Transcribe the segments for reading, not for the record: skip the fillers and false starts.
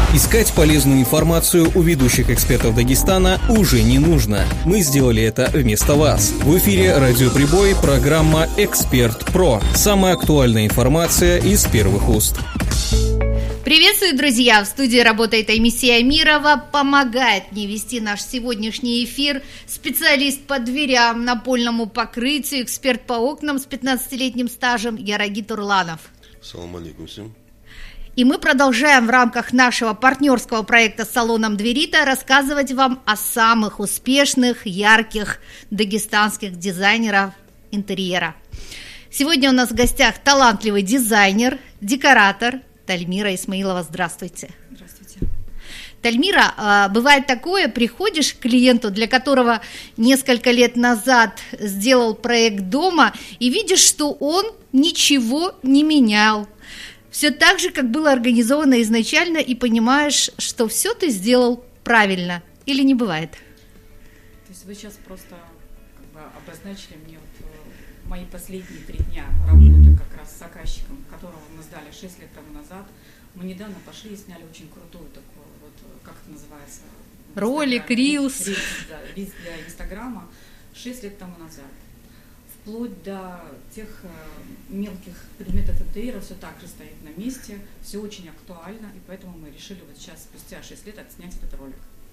Искать полезную информацию у ведущих экспертов Дагестана уже не нужно. Мы сделали это вместо вас. В эфире «Радиоприбой», программа «Эксперт Про». Самая актуальная информация из первых уст. Приветствую, друзья! В студии работает Аймисия Амирова. Помогает мне вести наш сегодняшний эфир специалист по дверям, напольному покрытию, эксперт по окнам с 15-летним стажем Ярагит Урланов. Салам алейкум всем. И мы продолжаем в рамках нашего партнерского проекта с салоном Дверита рассказывать вам о самых успешных, ярких дагестанских дизайнеров интерьера. Сегодня у нас в гостях талантливый дизайнер, декоратор Тальмира Исмаилова. Здравствуйте. Здравствуйте. Тальмира, бывает такое, приходишь к клиенту, для которого несколько лет назад сделал проект дома, и видишь, что он ничего не менял. Все так же, как было организовано изначально, и понимаешь, что все ты сделал правильно, или не бывает? То есть вы сейчас просто обозначили мне мои последние 3 дня работы как раз с заказчиком, которого мы сдали 6 лет тому назад. Мы недавно пошли и сняли очень крутую такую, как это называется? Ролик, рилс. Рилс для Инстаграма 6 лет тому назад. Вплоть до тех мелких предметов интерьера все так же стоит на месте, все очень актуально, и поэтому мы решили сейчас, спустя 6 лет, отснять этот ролик.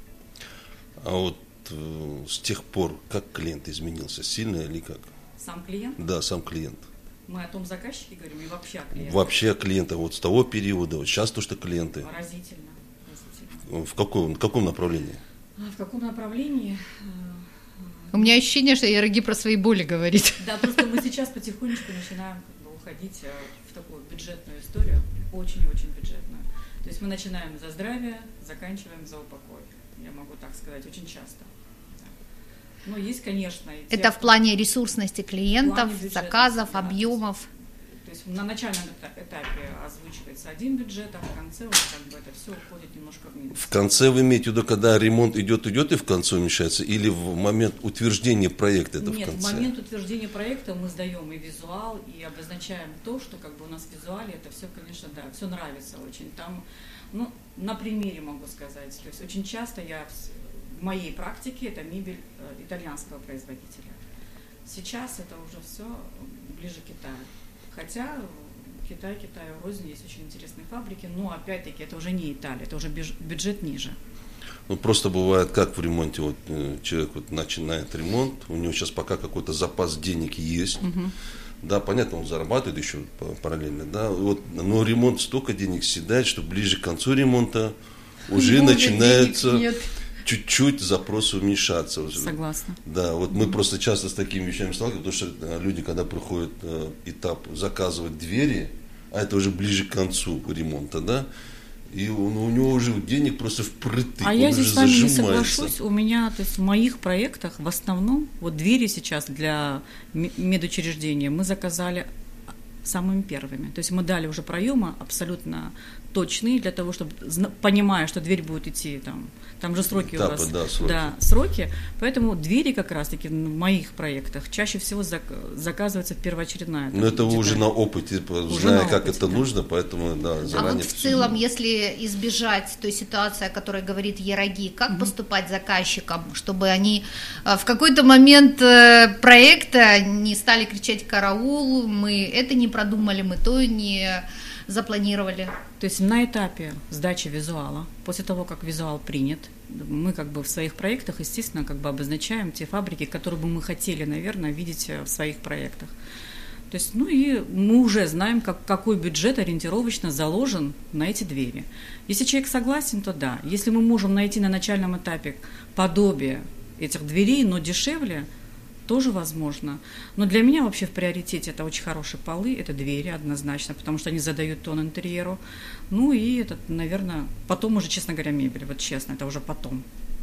А вот с тех пор, как клиент изменился, сильно или как? Сам клиент? Да, сам клиент. Мы о том заказчике говорим и вообще о клиентах? Вообще о клиентах, вот с того периода, вот сейчас то, что клиенты. Поразительно. В каком направлении? В каком направлении? У меня ощущение, что Яраги про свои боли говорит. Да, просто мы сейчас потихонечку начинаем уходить в такую бюджетную историю, очень-очень бюджетную. То есть мы начинаем за здравие, заканчиваем за упокой. Я могу так сказать, очень часто. Но есть, конечно... Это в плане ресурсности клиентов, заказов, объемов. То есть на начальном этапе озвучивается один бюджет, а в конце уже это все уходит немножко в минус. В конце вы имеете в виду, когда ремонт идет и в конце уменьшается, или в момент утверждения проекта это Нет, в конце? в момент утверждения проекта мы сдаем и визуал, и обозначаем то, что у нас в визуале это все, конечно, да, все нравится очень. Там, на примере могу сказать, то есть очень часто в моей практике это мебель итальянского производителя. Сейчас это уже все ближе к Китаю. Хотя Китаю рознь, есть очень интересные фабрики, но опять-таки это уже не Италия, это уже бюджет ниже. Просто бывает, как в ремонте, человек начинает ремонт, у него сейчас пока какой-то запас денег есть, да, понятно, он зарабатывает еще параллельно, да, но ремонт столько денег съедает, что ближе к концу ремонта уже начинается чуть-чуть запросы уменьшаться. Согласна. Да, мы просто часто с такими вещами сталкиваемся, потому что люди, когда проходят этап заказывать двери, а это уже ближе к концу ремонта, да, и у него уже денег просто впритык, я здесь с вами не соглашусь. У меня, то есть в моих проектах в основном, двери сейчас для медучреждения мы заказали самыми первыми. То есть мы дали уже проемы абсолютно точные для того, чтобы, понимая, что дверь будет идти, там же сроки у вас. Да, сроки. Да, сроки. Поэтому двери как раз-таки в моих проектах чаще всего заказывается первоочередная. Но это вы уже на опыте, зная, как это нужно, поэтому заранее. В целом, если избежать той ситуации, о которой говорит Яраги, как поступать заказчикам, чтобы они в какой-то момент проекта не стали кричать «караул», мы это не продумали, мы то не запланировали? То есть на этапе сдачи визуала, после того, как визуал принят, мы в своих проектах, естественно, обозначаем те фабрики, которые бы мы хотели, наверное, видеть в своих проектах. То есть, и мы уже знаем, какой бюджет ориентировочно заложен на эти двери. Если человек согласен, то да. Если мы можем найти на начальном этапе подобие этих дверей, но дешевле, тоже возможно. Но для меня вообще в приоритете это очень хорошие полы, это двери однозначно, потому что они задают тон интерьеру. И это, наверное, потом уже, честно говоря, мебель. Честно, это уже потом.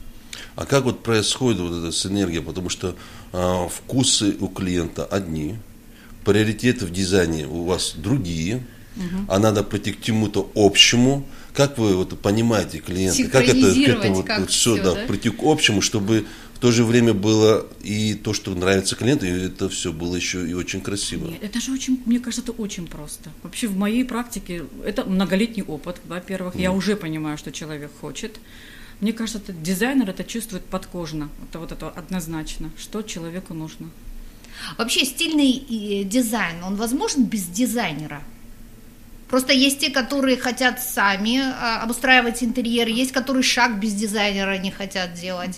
А как происходит эта синергия? Потому что вкусы у клиента одни, приоритеты в дизайне у вас другие, а надо прийти к чему-то общему. Как вы понимаете клиента? Как это все, прийти к общему, чтобы то же время было и то, что нравится клиенту, и это все было еще и очень красиво. Нет, это же очень, мне кажется, это очень просто. Вообще в моей практике это многолетний опыт, во-первых. Я уже понимаю, что человек хочет. Мне кажется, дизайнер это чувствует подкожно. Это однозначно, что человеку нужно. Вообще стильный дизайн, он возможен без дизайнера? Просто есть те, которые хотят сами обустраивать интерьер, есть, которые шаг без дизайнера не хотят делать.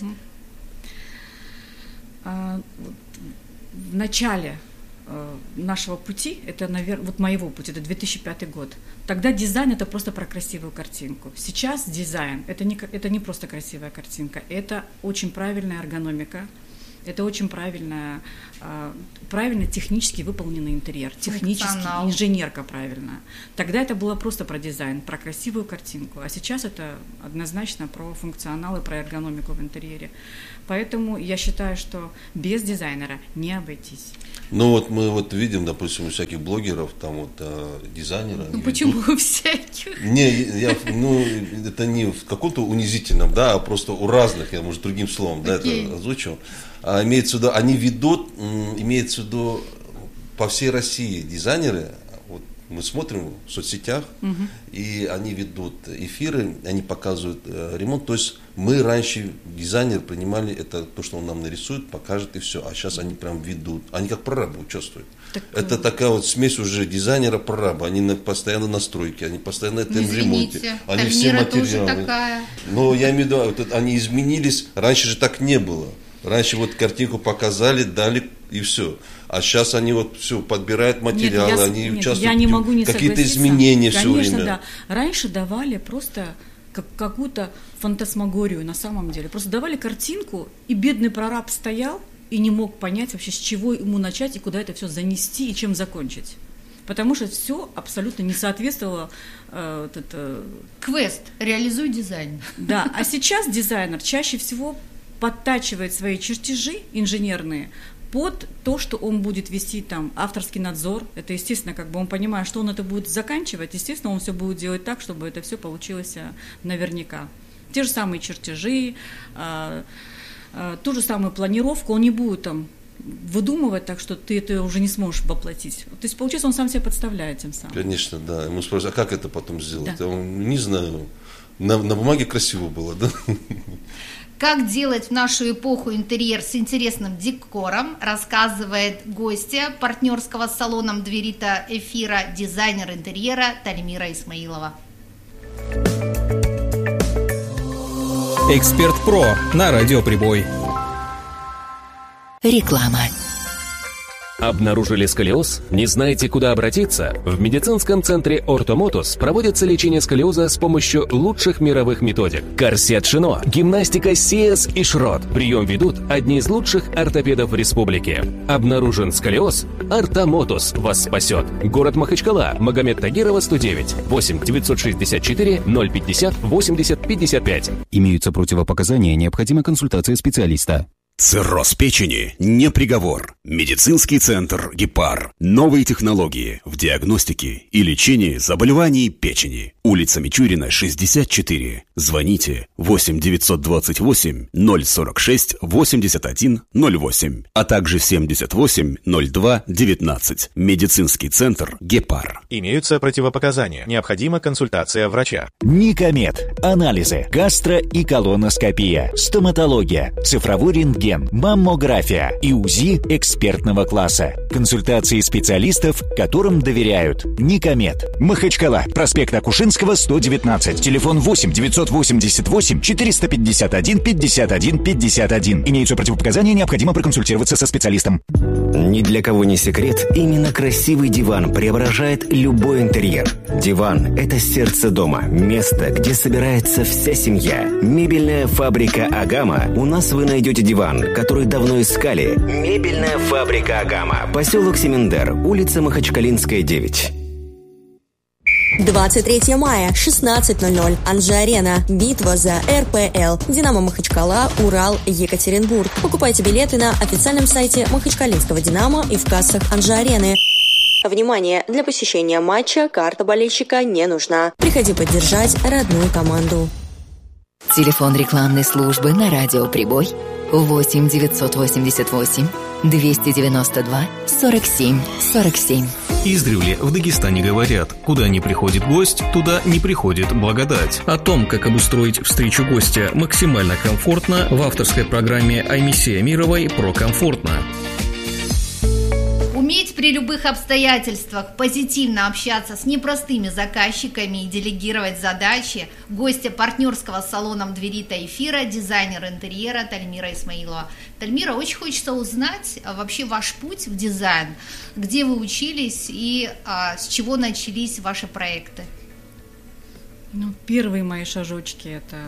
В начале нашего пути, это, наверное, вот моего пути, это 2005 год, тогда дизайн это просто про красивую картинку. Сейчас дизайн это не просто красивая картинка, это очень правильная эргономика, это очень правильно технически выполненный интерьер, технически, инженерка правильная. Тогда это было просто про дизайн, про красивую картинку, а сейчас это однозначно про функционал и про эргономику в интерьере. Поэтому я считаю, что без дизайнера не обойтись. Ну вот мы вот видим, допустим, у всяких блогеров, там вот дизайнеров. Ну почему у всяких? Это не в каком-то унизительном, да, а просто у разных, я, может, другим словом, да, это озвучил. А имеется в виду, они ведут, имеется в виду по всей России дизайнеры. Вот мы смотрим в соцсетях, и они ведут эфиры, они показывают ремонт. То есть мы раньше дизайнер принимали это то, что он нам нарисует, покажет и все. А сейчас они прям ведут. Они как прорабы участвуют. Это такая вот смесь уже дизайнера-прораба. Они постоянно на стройке, они постоянно в этом ремонте. Они все материалы. Но я имею в виду, они изменились. Раньше же так не было. Раньше вот картинку показали, дали и все. А сейчас они вот все подбирают материалы, они участвуют в какие-то изменения все время. Конечно, да. Раньше давали просто какую-то фантасмагорию на самом деле. Просто давали картинку, и бедный прораб стоял и не мог понять вообще, с чего ему начать и куда это все занести и чем закончить. Потому что все абсолютно не соответствовало Квест «Реализуй дизайн». Да, а сейчас дизайнер чаще всего подтачивает свои чертежи инженерные под то, что он будет вести там авторский надзор. Это, естественно, как бы он понимает, что он это будет заканчивать, естественно, он все будет делать так, чтобы это все получилось наверняка. Те же самые чертежи, ту же самую планировку, он не будет там выдумывать так, что ты это уже не сможешь воплотить. То есть, получается, он сам себя подставляет тем самым. Конечно, да. Ему спрашивают, а как это потом сделать? Да. Он, не знаю, на бумаге красиво было, да? Как делать в нашу эпоху интерьер с интересным декором, рассказывает гостья партнерского с салоном Дверита эфира, дизайнер интерьера Тальмира Исмаилова. Эксперт Про на Радиоприбой. Реклама. Обнаружили сколиоз? Не знаете, куда обратиться? В медицинском центре «Ортомотус» проводится лечение сколиоза с помощью лучших мировых методик. Корсет Шино, гимнастика Сиэс и Шрот. Прием ведут одни из лучших ортопедов республики. Обнаружен сколиоз? «Ортомотус» вас спасет. Город Махачкала, Магомед Тагирова, 109, 8 964 050 80 55. Имеются противопоказания, необходима консультация специалиста. Цирроз печени не приговор. Медицинский центр «Гепар». Новые технологии в диагностике и лечении заболеваний печени. Улица Мичурина, 64. Звоните 8 928 046 81 08, а также 78 02 19. Медицинский центр «Гепар». Имеются противопоказания. Необходима консультация врача. Никомед. Анализы. Гастро- и колоноскопия. Стоматология. Цифровой рентген. Маммография. И УЗИ экспертного класса. Консультации специалистов, которым доверяют. Никомед. Махачкала. Проспект Акушинского, 119. Телефон 8 988 451 51 51. Имеются противопоказания, необходимо проконсультироваться со специалистом. Ни для кого не секрет, именно красивый диван преображает любой интерьер. Диван – это сердце дома, место, где собирается вся семья. Мебельная фабрика «Агама». У нас вы найдете диван, который давно искали. Мебельная фабрика «Агама». Поселок Семендер, улица Махачкалинская, 9. 23 мая, 16:00. Анжи-Арена. Битва за РПЛ. Динамо Махачкала, Урал, Екатеринбург. Покупайте билеты на официальном сайте Махачкалинского Динамо и в кассах Анжи-Арены. Внимание! Для посещения матча карта болельщика не нужна. Приходи поддержать родную команду. Телефон рекламной службы на Радиоприбой 8 988 292 47 47. Издревле в Дагестане говорят: куда не приходит гость, туда не приходит благодать. О том, как обустроить встречу гостя максимально комфортно, в авторской программе Аймисе Амировой про комфортно. Уметь при любых обстоятельствах позитивно общаться с непростыми заказчиками и делегировать задачи – гостья партнерского с салоном двери Тайфира, дизайнер интерьера Тальмира Исмаилова. Тальмира, очень хочется узнать вообще ваш путь в дизайн, где вы учились и с чего начались ваши проекты. Ну, первые мои шажочки – это…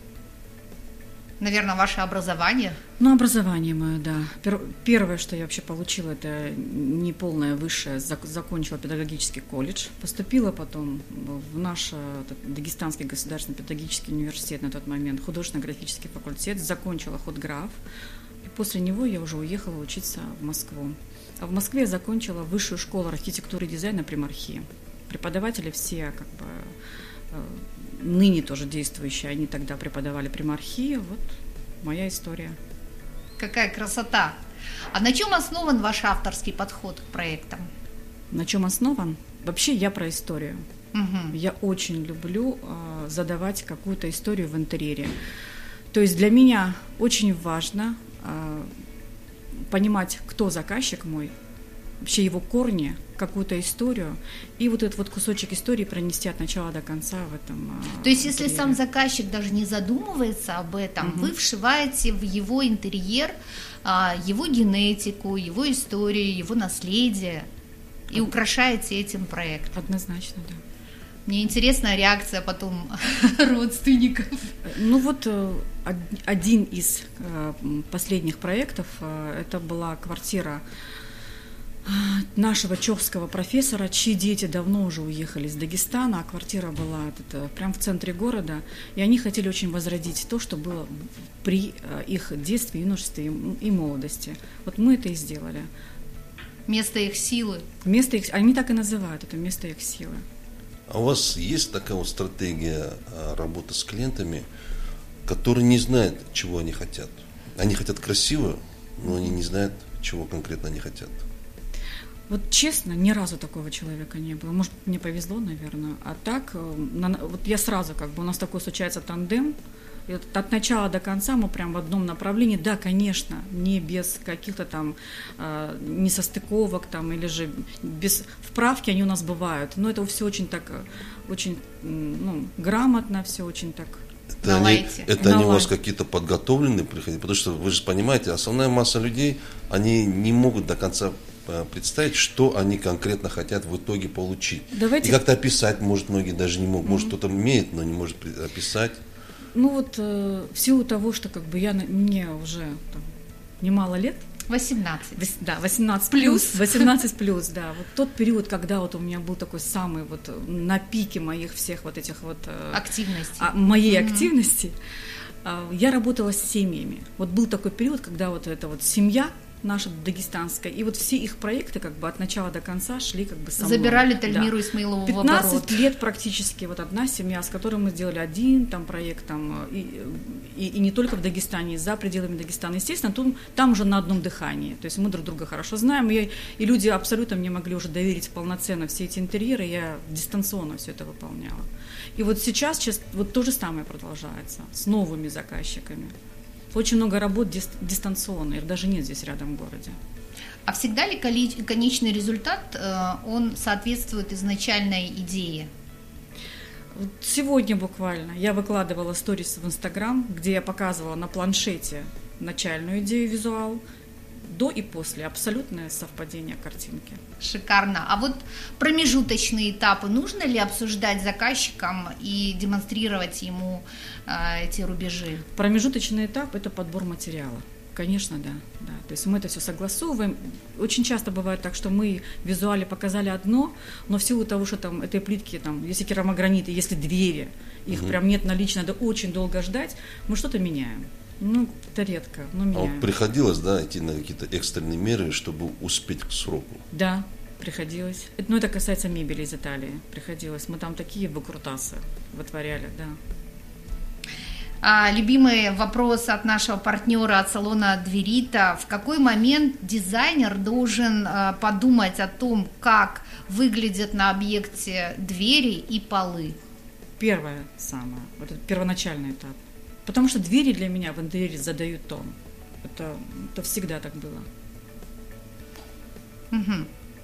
Наверное, ваше образование? Ну, образование мое, да. Первое, что я вообще получила, это неполное высшее. Закончила педагогический колледж. Поступила потом в наш Дагестанский государственный педагогический университет на тот момент, художественно-графический факультет. Закончила худграф. И после него я уже уехала учиться в Москву. А в Москве я закончила высшую школу архитектуры и дизайна «Примархи». Преподаватели все как бы… ныне тоже действующие, они тогда преподавали Примархи. Вот моя история. Какая красота! А на чем основан ваш авторский подход к проектам? На чем основан? Вообще я про историю. Угу. Я очень люблю задавать какую-то историю в интерьере. То есть для меня очень важно понимать, кто заказчик мой, вообще его корни, какую-то историю, и вот этот вот кусочек истории пронести от начала до конца в этом. То есть, если сам заказчик даже не задумывается об этом, вы вшиваете в его интерьер его генетику, его историю, его наследие и украшаете этим проект. Однозначно, да. Мне интересна реакция потом родственников. Ну вот один из последних проектов, это была квартира нашего чехского профессора, чьи дети давно уже уехали из Дагестана, а квартира была прямо в центре города, и они хотели очень возродить то, что было при их детстве, юношестве и молодости. Вот мы это и сделали. Место их силы. Место их, они так и называют это, место их силы. А у вас есть такая вот стратегия работы с клиентами, которые не знают, чего они хотят? Они хотят красиво, но они не знают, чего конкретно они хотят. Вот честно, ни разу такого человека не было. Может, мне повезло, наверное. А так, вот я сразу, как бы, у нас такой случается тандем. И вот от начала до конца мы прям в одном направлении. Да, конечно, не без каких-то там несостыковок там, или же без вправки они у нас бывают. Но это все очень так, очень грамотно, все очень так. Это они у вас какие-то подготовленные приходят? Потому что вы же понимаете, основная масса людей, они не могут до конца представить, что они конкретно хотят в итоге получить. И как-то описать, может, многие даже не могут. Может, кто-то умеет, но не может описать. Ну вот в силу того, что как бы мне уже немало лет. 18. Да, 18 плюс. 18 плюс, да. Вот тот период, когда вот у меня был такой самый вот на пике моих всех вот этих вот… активностей. Моей активности. Я работала с семьями. Вот был такой период, когда вот эта вот семья наша дагестанская, и вот все их проекты как бы от начала до конца шли как бы со мной. Забирали Тальмиру Исмаилову в оборот. 15 лет практически вот одна семья, с которой мы сделали один там проект, там, и не только в Дагестане, и за пределами Дагестана. Естественно, там уже на одном дыхании. То есть мы друг друга хорошо знаем, и люди абсолютно мне могли уже доверить полноценно все эти интерьеры, я дистанционно все это выполняла. И вот сейчас вот то же самое продолжается с новыми заказчиками. Очень много работ дистанционно, их даже нет здесь рядом в городе. А всегда ли конечный результат, он соответствует изначальной идее? Сегодня буквально я выкладывала сторис в Инстаграм, где я показывала на планшете начальную идею, визуал, до и после, абсолютное совпадение картинки. Шикарно. А вот промежуточные этапы нужно ли обсуждать с заказчиком и демонстрировать ему эти рубежи? Промежуточный этап – это подбор материала. Конечно, да. То есть мы это все согласовываем. Очень часто бывает так, что мы в визуале показали одно, но в силу того, что там этой плитки, там, если керамогранит, если двери, их прям нет налично, надо очень долго ждать, мы что-то меняем. Ну, это редко, но меняем. А вот приходилось, да, идти на какие-то экстренные меры, чтобы успеть к сроку? Да, приходилось. Но это касается мебели из Италии. Приходилось. Мы там такие выкрутасы вытворяли, да. Любимый вопрос от нашего партнера от салона Дверита. В какой момент дизайнер должен подумать о том, как выглядят на объекте двери и полы? Первое самое, вот это первоначальный этап. Потому что двери для меня в интерьере задают тон. Это всегда так было. Угу.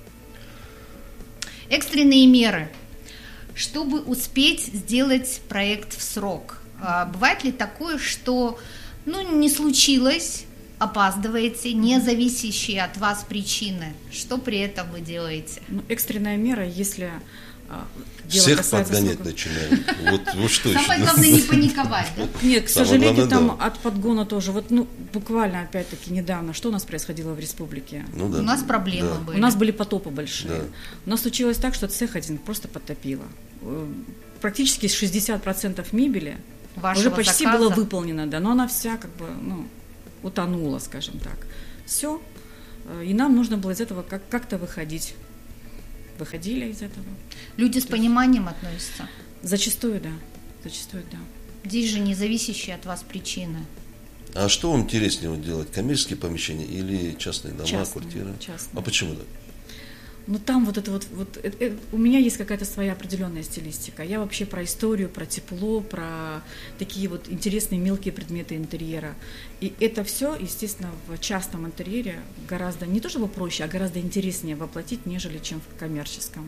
Экстренные меры, чтобы успеть сделать проект в срок. Бывает ли такое, что не случилось, опаздываете, не зависящие от вас причины? Что при этом вы делаете? Экстренная мера, если всех подгонять начинаем. Вот что еще? Самое главное не паниковать, да? Нет, к сожалению, там от подгона тоже. Буквально, опять-таки, недавно, что у нас происходило в республике? У нас проблемы были. У нас были потопы большие. Да. У нас случилось так, что цех один просто подтопило. Практически 60% мебели уже почти было выполнено, да, но она вся утонула, скажем так. Все. И нам нужно было из этого как-то выходить. Выходили из этого. Люди с пониманием относятся? Зачастую, да. Здесь же не зависящие от вас причины. А что вам интереснее делать? Коммерческие помещения или частные дома, квартиры? Частные. А почему так? Там у меня есть какая-то своя определенная стилистика. Я вообще про историю, про тепло, про такие интересные мелкие предметы интерьера. И это все, естественно, в частном интерьере гораздо, не то чтобы проще, а гораздо интереснее воплотить, нежели чем в коммерческом.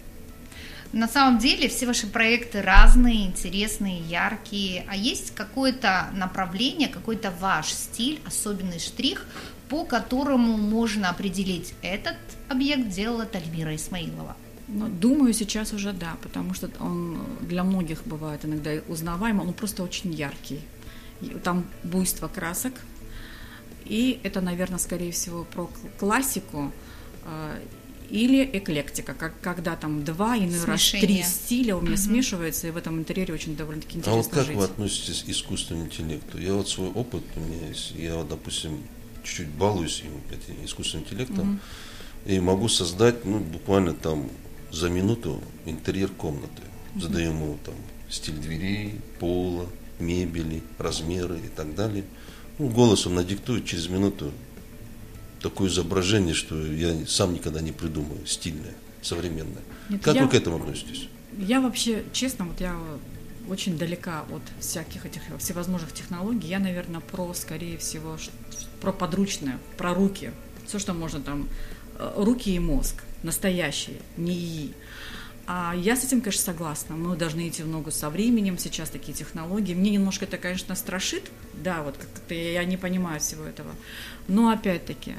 На самом деле все ваши проекты разные, интересные, яркие. А есть какое-то направление, какой-то ваш стиль, особенный штрих, по которому можно определить, этот объект делала Тальмира Исмаилова? Думаю, сейчас уже да, потому что он для многих бывает иногда узнаваем, он просто очень яркий. Там буйство красок, и это, наверное, скорее всего про классику или эклектика, когда там два, иной раз три стиля у меня смешиваются, и в этом интерьере очень довольно-таки интересно жить. Как вы относитесь к искусственному интеллекту? Я свой опыт у меня есть, я, допустим, чуть-чуть балуюсь этим искусственным интеллектом, и могу создать, буквально там за минуту интерьер комнаты. Задаем ему там стиль дверей, пола, мебели, размеры и так далее. Голосом надиктует через минуту такое изображение, что я сам никогда не придумаю, стильное, современное. Как вы к этому относитесь? Я вообще, честно, я очень далека от всяких этих всевозможных технологий. Я, наверное, скорее всего, про подручное, про руки. Все, что можно там, руки и мозг, настоящие, не ИИ. А я с этим, конечно, согласна. Мы должны идти в ногу со временем, сейчас такие технологии. Мне немножко это, конечно, страшит. Да, как-то я не понимаю всего этого. Но, опять-таки,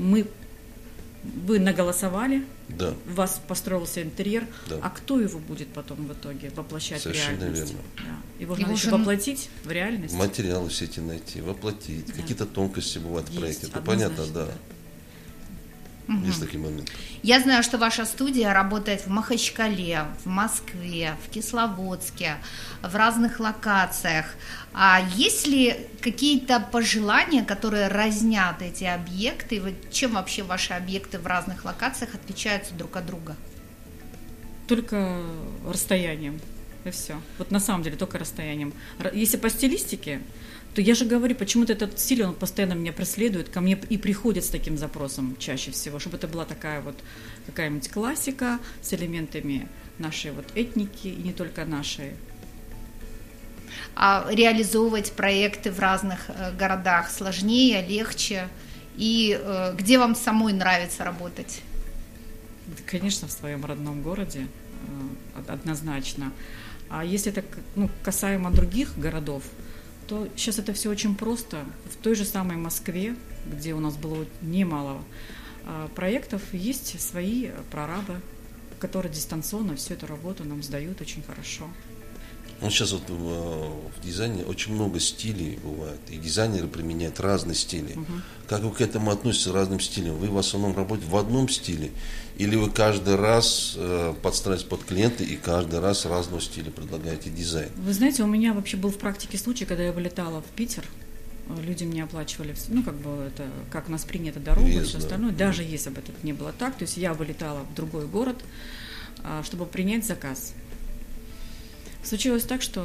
вы наголосовали, да. У вас построился интерьер, да. А кто его будет потом в итоге воплощать совершенно в реальность? Верно. Да. Его надо еще воплотить в реальность. Материалы все эти найти, воплотить. Да. Какие-то тонкости бывают в проекте. Это понятно, да. Есть такие моменты. Я знаю, что ваша студия работает в Махачкале, в Москве, в Кисловодске, в разных локациях. А есть ли какие-то пожелания, которые разнят эти объекты? Чем вообще ваши объекты в разных локациях отличаются друг от друга? Только расстоянием. И все. На самом деле только расстоянием. Если по стилистике, то я же говорю, почему-то этот стиль, он постоянно меня преследует, ко мне и приходит с таким запросом чаще всего, чтобы это была такая какая-нибудь классика с элементами нашей этники и не только нашей. А реализовывать проекты в разных городах сложнее, легче? И где вам самой нравится работать? Конечно, в своем родном городе, однозначно. А если это касаемо других городов, то сейчас это все очень просто. В той же самой Москве, где у нас было немало проектов, есть свои прорабы, которые дистанционно всю эту работу нам сдают очень хорошо. Сейчас в дизайне очень много стилей бывает, и дизайнеры применяют разные стили. Как вы к этому относитесь, разным стилям? Вы в основном работаете в одном стиле, или вы каждый раз подстраиваетесь под клиента и каждый раз разного стиля предлагаете дизайн? Вы знаете, у меня вообще был в практике случай, когда я вылетала в Питер, люди мне оплачивали, это как у нас принято дорогу и все остальное, даже если бы это не было так, то есть я вылетала в другой город, чтобы принять заказ. Случилось так, что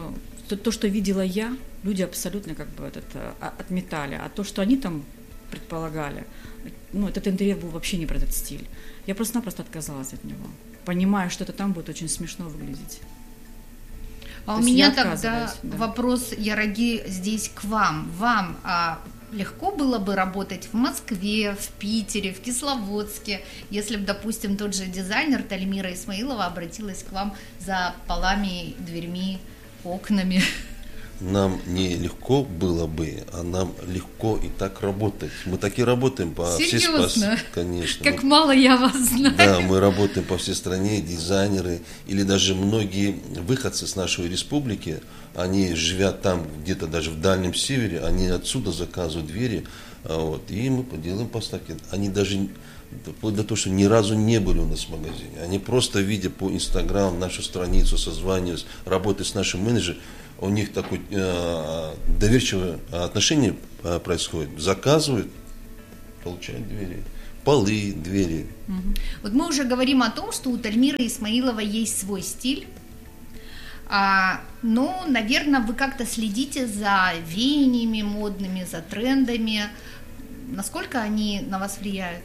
То, что видела я, люди абсолютно как бы отметали. А то, что они там предполагали, этот интерьер был вообще не про этот стиль. Я просто-напросто отказалась от него, понимая, что это там будет очень смешно выглядеть. А у меня тогда вопрос, Яраги, здесь к вам. Вам легко было бы работать в Москве, в Питере, в Кисловодске, если бы, допустим, тот же дизайнер Тальмира Исмаилова обратилась к вам за полами, дверьми, окнами? Нам не легко было бы, а нам легко и так работать. Мы так и работаем по всей стране. Конечно. Как мало я вас знаю. Да, мы работаем по всей стране, дизайнеры, или даже многие выходцы с нашей республики, они, живя там, где-то даже в Дальнем Севере, они отсюда заказывают двери, и мы делаем поставки. Они даже, вплоть до того, что ни разу не были у нас в магазине, они просто, видя по Инстаграм нашу страницу, созваниваясь, работая с нашим менеджером, у них такое доверчивое отношение происходит. Заказывают, получают двери. Полы, двери. Вот мы уже говорим о том, что у Тальмиры Исмаилова есть свой стиль. Но, наверное, вы как-то следите за веяниями модными, за трендами. Насколько они на вас влияют?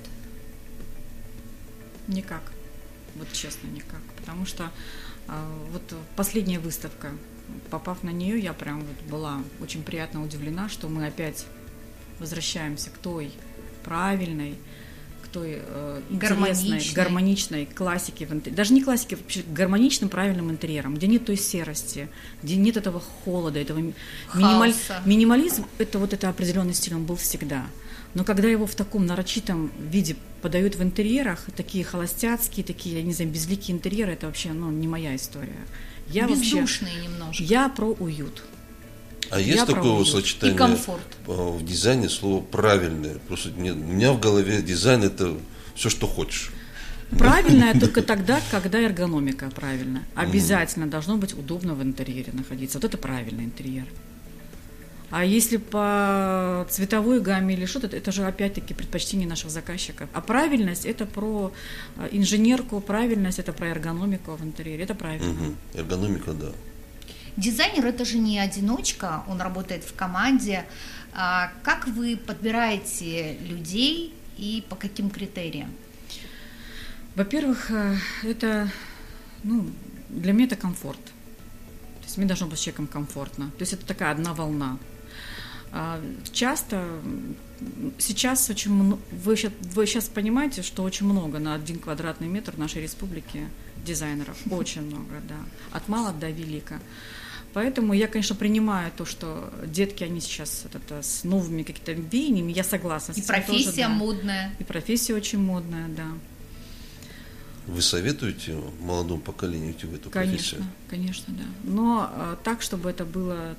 Никак. Вот честно, никак. Потому что вот последняя выставка, попав на нее, я прям была очень приятно удивлена, что мы опять возвращаемся к той правильной, к той интересной, гармоничной классике, даже не классике, вообще гармоничным правильным интерьерам, где нет той серости, где нет этого холода, этого минимализм, это определенный стиль, он был всегда. Но когда его в таком нарочитом виде подают в интерьерах, такие холостяцкие, такие, я не знаю, безликие интерьеры, это вообще, не моя история. Я бездушные немножко. Я про уют. А есть такое сочетание в дизайне слова «правильное»? Просто у меня в голове дизайн – это все, что хочешь. Правильное только тогда, когда эргономика правильная. Обязательно должно быть удобно в интерьере находиться. Вот это правильный интерьер. А если по цветовой гамме или что-то, это же опять-таки предпочтение наших заказчиков. А правильность – это про инженерку, правильность – это про эргономику в интерьере. Это правильно. Эргономика, да. Дизайнер – это же не одиночка, он работает в команде. Как вы подбираете людей и по каким критериям? Во-первых, это, для меня это комфорт. То есть мне должно быть с человеком комфортно. То есть это такая одна волна. Часто, сейчас очень много, вы сейчас понимаете, что очень много на 1 квадратный метр в нашей республике дизайнеров. Очень много, да. От мала до велика. Поэтому я, конечно, принимаю то, что детки, они сейчас с новыми какими-то веяниями, я согласна. И профессия тоже, да. Модная. И профессия очень модная, да. Вы советуете молодому поколению идти в эту профессию? Конечно, да. Но так, чтобы это было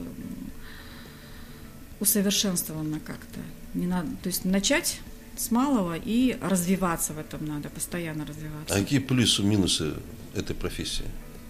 усовершенствовано как-то. Не надо, то есть начать с малого и развиваться в этом надо, постоянно развиваться. А какие плюсы, минусы этой профессии?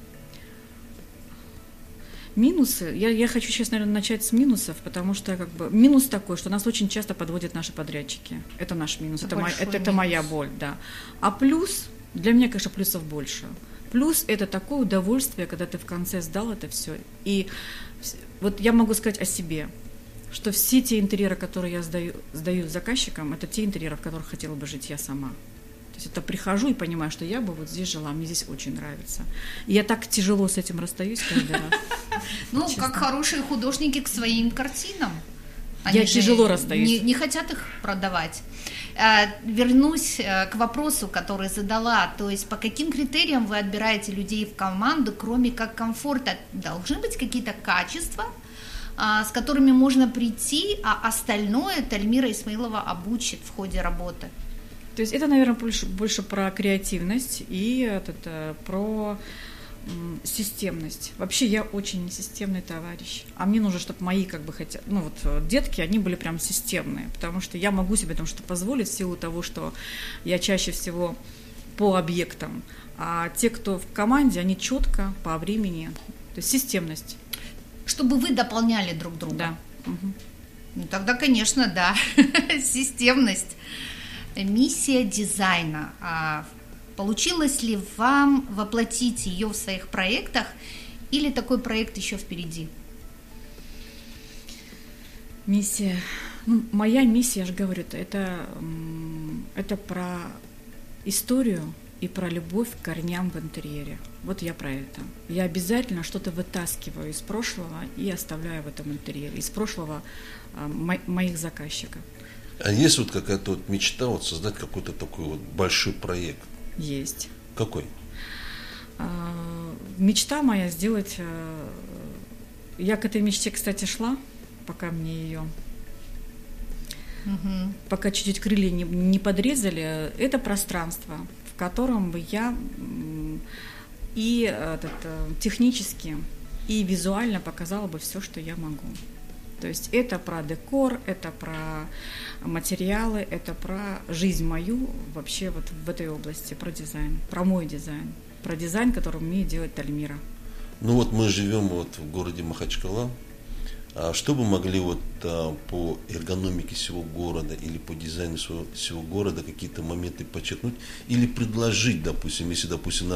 Минусы, я хочу сейчас, наверное, начать с минусов, потому что минус такой, что нас очень часто подводят наши подрядчики. Это наш минус, это моя боль, да. А плюс, для меня, конечно, плюсов больше. Плюс это такое удовольствие, когда ты в конце сдал это все. И вот я могу сказать о себе, что все те интерьеры, которые я сдаю заказчикам, это те интерьеры, в которых хотела бы жить я сама. То есть это прихожу и понимаю, что я бы вот здесь жила, мне здесь очень нравится. И я так тяжело с этим расстаюсь каждый раз. Как хорошие художники к своим картинам. Я тяжело расстаюсь. Не хотят их продавать. Вернусь к вопросу, который задала. То есть по каким критериям вы отбираете людей в команду, кроме как комфорта? Должны быть какие-то качества, с которыми можно прийти, а остальное Тальмира Исмаилова обучит в ходе работы? То есть это, наверное, больше про креативность и про системность. Вообще я очень несистемный товарищ. А мне нужно, чтобы мои детки, они были прям системные, потому что я могу себе что-то позволить в силу того, что я чаще всего по объектам, а те, кто в команде, они четко по времени, то есть системность. Чтобы вы дополняли друг друга. Да. Угу. Тогда, конечно, да, системность. Миссия дизайна. Получилось ли вам воплотить ее в своих проектах? Или такой проект еще впереди? Миссия. Моя миссия, я же говорю, это про историю и про любовь к корням в интерьере. Вот я про это. Я обязательно что-то вытаскиваю из прошлого и оставляю в этом интерьере, из прошлого моих заказчиков. А есть вот какая-то вот мечта вот создать какой-то такой вот большой проект? Есть. Какой? Мечта моя сделать... Я к этой мечте, кстати, шла, пока мне ее... Пока чуть-чуть крылья не подрезали. Это пространство, в котором бы я и технически, и визуально показала бы все, что я могу. То есть это про декор, это про материалы, это про жизнь мою вообще вот в этой области, про дизайн, про мой дизайн, про дизайн, который умеет делать Тальмира. Ну вот мы живем вот в городе Махачкала. А что бы могли вот по эргономике всего города или по дизайну всего города какие-то моменты подчеркнуть или предложить, допустим, если, допустим,